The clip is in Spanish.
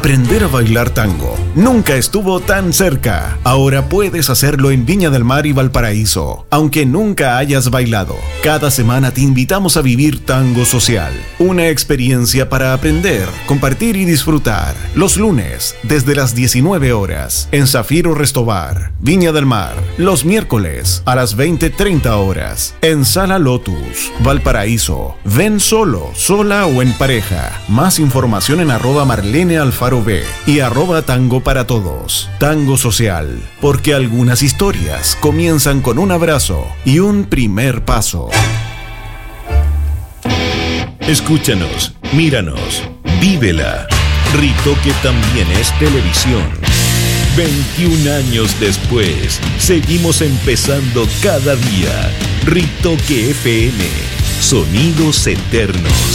Aprender a bailar tango nunca estuvo tan cerca. Ahora puedes hacerlo en Viña del Mar y Valparaíso, aunque nunca hayas bailado. Cada semana te invitamos a vivir Tango Social, una experiencia para aprender, compartir y disfrutar. Los lunes, desde las 19 horas, en Zafiro Restobar, Viña del Mar. Los miércoles, a las 20:30 horas, en Sala Lotus, Valparaíso. Ven solo, sola o en pareja. Más información en @Marlene Alfaro B y @Tango para Todos. Tango Social, porque algunas historias comienzan con un abrazo y un primer paso. Escúchanos, míranos, vívela. Ritoque también es televisión. 21 años después, seguimos empezando cada día. Ritoque FM, sonidos eternos.